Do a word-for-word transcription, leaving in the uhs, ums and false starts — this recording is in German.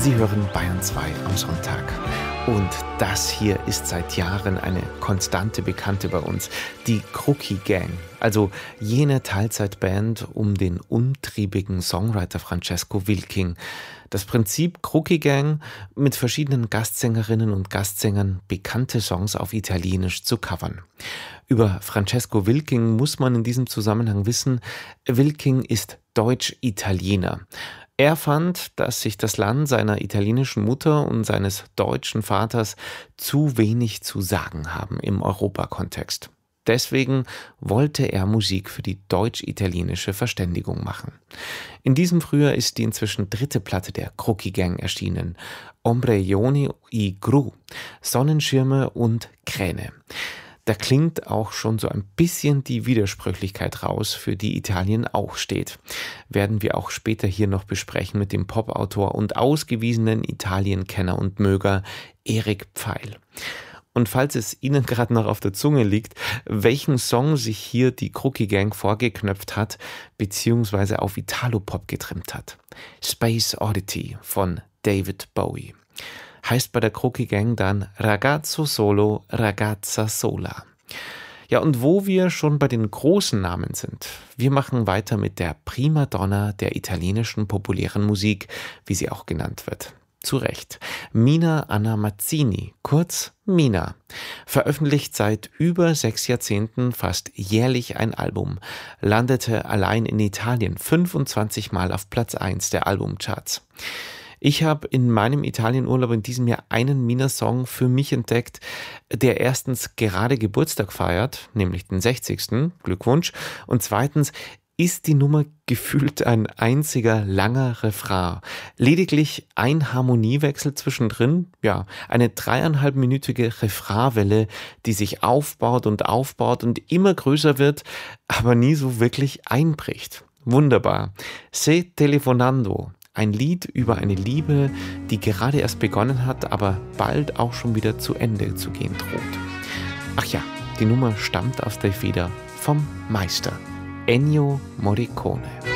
Sie hören Bayern zwei am Sonntag. Und das hier ist seit Jahren eine konstante Bekannte bei uns, die Kruki Gang, also jene Teilzeitband um den umtriebigen Songwriter Francesco Wilking. Das Prinzip Kruki Gang, mit verschiedenen Gastsängerinnen und Gastsängern bekannte Songs auf Italienisch zu covern. Über Francesco Wilking muss man in diesem Zusammenhang wissen, Wilking ist Deutsch-Italiener. Er fand, dass sich das Land seiner italienischen Mutter und seines deutschen Vaters zu wenig zu sagen haben im Europakontext. Deswegen wollte er Musik für die deutsch-italienische Verständigung machen. In diesem Frühjahr ist die inzwischen dritte Platte der Kruki Gang erschienen, Ombrelloni i Gru, Sonnenschirme und Kräne. Da klingt auch schon so ein bisschen die Widersprüchlichkeit raus, für die Italien auch steht. Werden wir auch später hier noch besprechen mit dem Popautor und ausgewiesenen Italienkenner und Möger Erik Pfeil. Und falls es Ihnen gerade noch auf der Zunge liegt, welchen Song sich hier die Kruki Gang vorgeknöpft hat, beziehungsweise auf Italopop getrimmt hat. Space Oddity von David Bowie. Heißt bei der Kruki Gang dann Ragazzo solo, ragazza sola. Ja, und wo wir schon bei den großen Namen sind, wir machen weiter mit der Primadonna der italienischen populären Musik, wie sie auch genannt wird. Zu Recht. Mina Anna Mazzini, kurz Mina, veröffentlicht seit über sechs Jahrzehnten fast jährlich ein Album, landete allein in Italien fünfundzwanzig Mal auf Platz eins der Albumcharts. Ich habe in meinem Italienurlaub in diesem Jahr einen Mina-Song für mich entdeckt, der erstens gerade Geburtstag feiert, nämlich den sechzigsten Glückwunsch. Und zweitens ist die Nummer gefühlt ein einziger langer Refrain. Lediglich ein Harmoniewechsel zwischendrin, ja, eine dreieinhalbminütige Refrainwelle, die sich aufbaut und aufbaut und immer größer wird, aber nie so wirklich einbricht. Wunderbar. Se telefonando. Ein Lied über eine Liebe, die gerade erst begonnen hat, aber bald auch schon wieder zu Ende zu gehen droht. Ach ja, die Nummer stammt aus der Feder vom Meister Ennio Morricone.